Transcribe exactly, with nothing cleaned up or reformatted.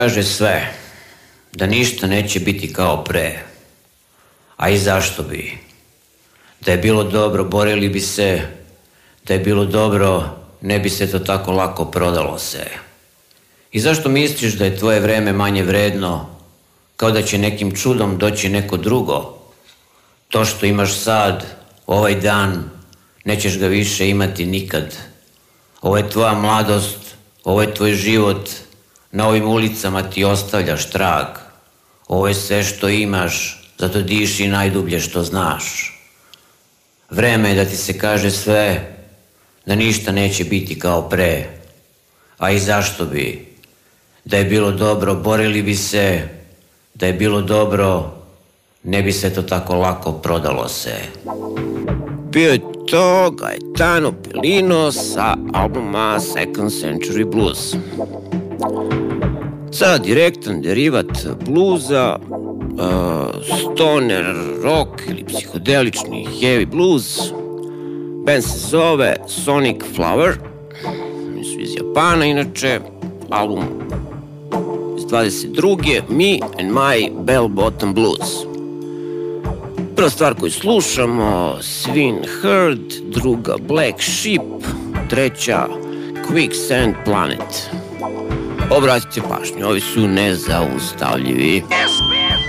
Kaže sve, da ništa neće biti kao pre. A i zašto bi? Da je bilo dobro, borili bi se. Da je bilo dobro, ne bi se to tako lako prodalo se. I zašto misliš da je tvoje vreme manje vredno, kao da će nekim čudom doći neko drugo? To što imaš sad, ovaj dan, nećeš ga više imati nikad. Ovo je tvoja mladost, ovo je tvoj život, na ovim ulicama ti ostavljaš trag. Ovo je sve što imaš, zato diši najdublje što znaš. Vreme je da ti se kaže sve, da ništa neće biti kao pre. A i zašto bi? Da je bilo dobro, borili bi se. Da je bilo dobro, ne bi se to tako lako prodalo se. Bio je to Gaetano Pelino sa albuma Second Century Blues. Sada direktan derivat bluza, uh, stoner rock ili psihodelični heavy blues. Band se zove Sonic Flower, oni su iz Japana inače, album iz dvadeset druge Me and My Bell Bottom Blues. Prva stvar koju slušamo, Swin Herd, druga Black Sheep, treća Quicksand Planet. Obratite pažnju, ovi su nezaustavljivi.